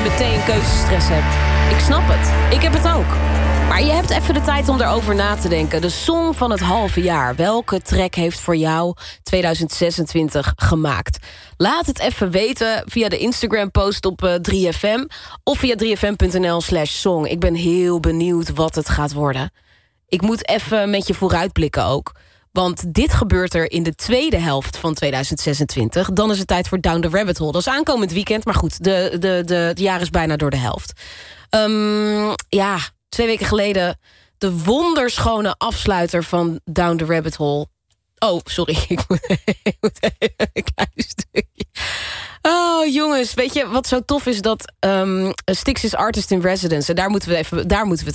meteen keuzestress hebt. Ik snap het. Ik heb het ook. Maar je hebt even de tijd om erover na te denken. De song van het halve jaar. Welke track heeft voor jou 2026 gemaakt? Laat het even weten via de Instagram-post op 3FM... of via 3fm.nl/song. Ik ben heel benieuwd wat het gaat worden. Ik moet even met je vooruitblikken ook. Want dit gebeurt er in de tweede helft van 2026. Dan is het tijd voor Down the Rabbit Hole. Dat is aankomend weekend, maar goed, het jaar is bijna door de helft. 2 weken geleden de wonderschone afsluiter van Down the Rabbit Hole. Oh, sorry, ik moet even een klein stukje. Oh, jongens, weet je wat zo tof is? Dat Styx is Artist in Residence. En daar moeten we het